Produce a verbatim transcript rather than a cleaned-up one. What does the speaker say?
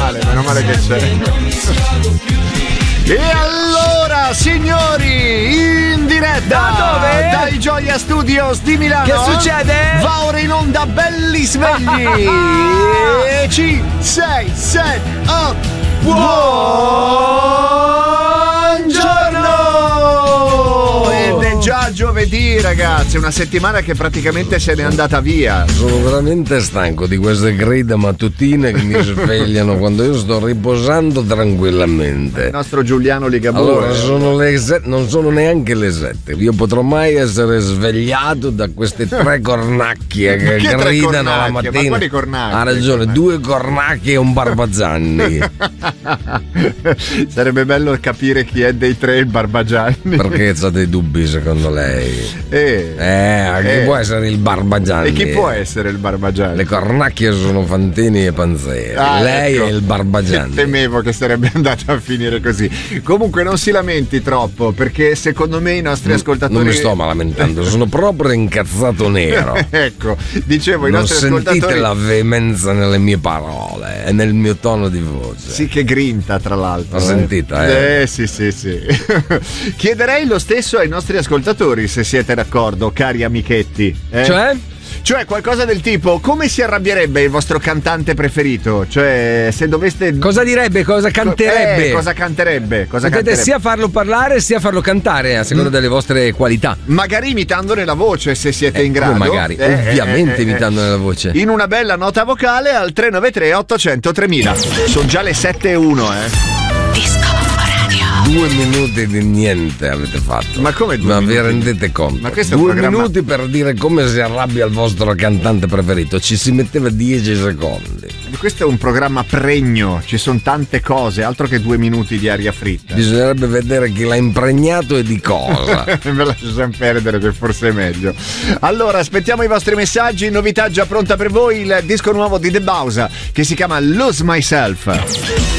male, meno male che c'è. E allora, signori, in diretta da dove? Dai Gioia Studios di Milano. Che succede? Va ora in onda belli svegli. cinque, sei, sette, otto. Buongiorno! Ed è già giovedì, ragazzi, una settimana che praticamente se n'è andata via. Sono veramente stanco di queste grida mattutine che mi svegliano quando io sto riposando tranquillamente. Il nostro Giuliano Ligabue. Allora, sono le sette, non sono neanche le sette. Io potrò mai essere svegliato da queste tre cornacchie che, che gridano la mattina. Ma quali cornacchie? Ha ragione, cornacchie. Due cornacchie e un Barbagianni. Sarebbe bello capire chi è dei tre il Barbagianni. Perché ha dei dubbi secondo lei? Eh, eh chi eh. può essere il Barbagianni? E chi può essere il Barbagianni? Le cornacchie sono Fantini e Panzeri. Ah, lei ecco. È il Barbagianni. Temevo che sarebbe andata a finire così. Comunque non si lamenti troppo, perché secondo me i nostri ascoltatori. Non mi sto lamentando, sono proprio incazzato nero. Ecco, dicevo i non nostri sentite ascoltatori. La veemenza nelle mie parole e nel mio tono di voce. Sì, che grinta tra l'altro. L'ho eh. sentita, eh? Eh sì sì sì. Chiederei lo stesso ai nostri ascoltatori, se siete d'accordo, cari amichetti. Eh? Cioè? Cioè qualcosa del tipo: come si arrabbierebbe il vostro cantante preferito? Cioè, se doveste. Cosa direbbe? Cosa canterebbe? Eh, cosa canterebbe? Cosa Potete canterebbe? sia farlo parlare sia farlo cantare a seconda mm. delle vostre qualità. Magari imitandone la voce, se siete eh, in grado. Magari, eh, ovviamente eh, eh, imitandone la voce. In una bella nota vocale al tre nove tre otto zero zero tremila. Sono già le sette e uno, eh. Disco Radio. Due minuti di niente avete fatto. Ma come due Ma minuti? vi rendete conto? Ma questo è due un programma... minuti per dire come si arrabbia il vostro cantante preferito. Ci si metteva dieci secondi. Questo è un programma pregno, ci sono tante cose, altro che due minuti di aria fritta. Bisognerebbe vedere chi l'ha impregnato e di cosa. Me lascio sempre perdere, che forse è meglio. Allora, aspettiamo i vostri messaggi. Novità già pronta per voi, il disco nuovo di The Bausa che si chiama Lose Myself.